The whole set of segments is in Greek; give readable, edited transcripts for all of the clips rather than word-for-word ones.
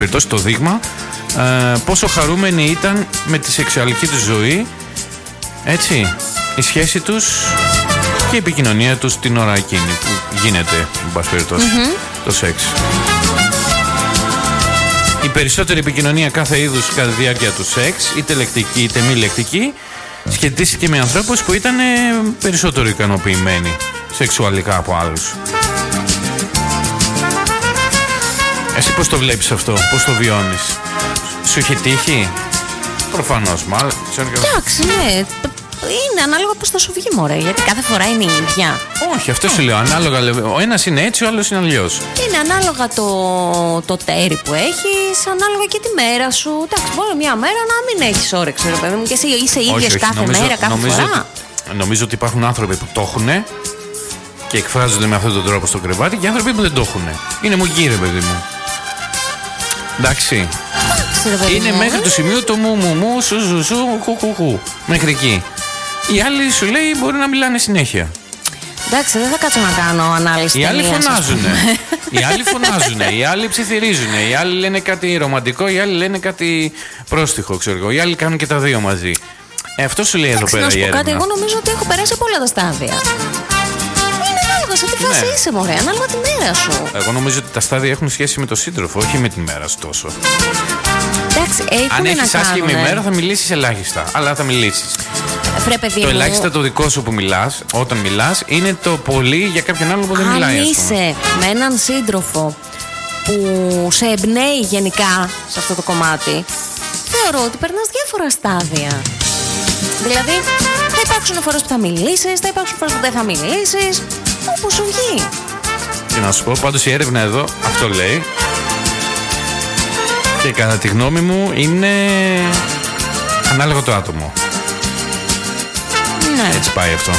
το δείγμα πόσο χαρούμενοι ήταν με τη σεξουαλική τους ζωή, έτσι, η σχέση τους και η επικοινωνία τους την ώρα εκείνη που γίνεται, εν πάση περιπτώσει, το σεξ. Η περισσότερη επικοινωνία κάθε είδους κατά τη διάρκεια του σεξ, είτε λεκτική είτε μη λεκτική, σχετίστηκε με ανθρώπους που ήταν περισσότερο ικανοποιημένοι σεξουαλικά από άλλους. Εσύ πώς το βλέπεις αυτό, πώς το βιώνεις? Σου έχει τύχει? Προφανώς, μάλλον. Εντάξει, ναι. Είναι ανάλογα πώς θα σου βγει, μωρέ. Γιατί κάθε φορά είναι η ίδια. Όχι, αυτό σου λέω. Ανάλογα, ο ένας είναι έτσι, ο άλλος είναι αλλιώς. Είναι ανάλογα το τέρι που έχεις, ανάλογα και τη μέρα σου. Εντάξει, μπορεί μια μέρα να μην έχεις όρεξη, ρε παιδί μου, και εσύ είσαι ίδιος κάθε μέρα, κάθε φορά. Νομίζω ότι υπάρχουν άνθρωποι που το έχουν και εκφράζονται με αυτόν τον τρόπο στο κρεβάτι και άνθρωποι που δεν το έχουν. Είναι μουγγί, ρε παιδί μου. Εντάξει. Είναι μέχρι το σημείο το μου, σου, χου. Μέχρι εκεί. Οι άλλοι σου λέει μπορεί να μιλάνε συνέχεια. Εντάξει, δεν θα κάτσω να κάνω ανάλυση. Οι άλλοι φωνάζουνε. Οι άλλοι ψιθυρίζουνε. Οι άλλοι λένε κάτι ρομαντικό. Οι άλλοι λένε κάτι πρόστιχο, ξέρω εγώ. Οι άλλοι κάνουν και τα δύο μαζί. Αυτό σου λέει εδώ πέρα η έρευνα. Κάτι, εγώ νομίζω ότι έχω περάσει από όλα τα στάδια. Σε τι φάση είσαι, μωρέ, ανάλογα τη μέρα σου. Εγώ νομίζω ότι τα στάδια έχουν σχέση με τον σύντροφο, όχι με τη μέρα σου τόσο. Εντάξει, αν έχεις άσχημη μέρα θα μιλήσεις ελάχιστα, αλλά θα μιλήσεις. Το ελάχιστα το δικό σου που μιλάς, όταν μιλάς, είναι το πολύ για κάποιον άλλο που δεν μιλάει. Αν είσαι με έναν σύντροφο που σε εμπνέει γενικά σε αυτό το κομμάτι, θεωρώ ότι περνάς διάφορα στάδια. Δηλαδή, θα υπάρξουν φορές που θα μιλήσεις, θα υπάρξουν φορές που δεν θα μιλήσεις. Όπως σου βγει. Και να σου πω, πάντως η έρευνα εδώ αυτό λέει. Και κατά τη γνώμη μου είναι ανάλογο το άτομο. Ναι. Έτσι πάει αυτό.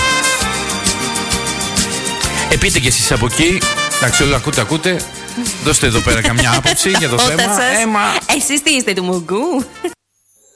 Πείτε κι εσείς από εκεί. Εντάξει, όλο ακούτε. Δώστε εδώ πέρα καμιά άποψη για το θέμα. Εσείς τι είστε του Μουγκού?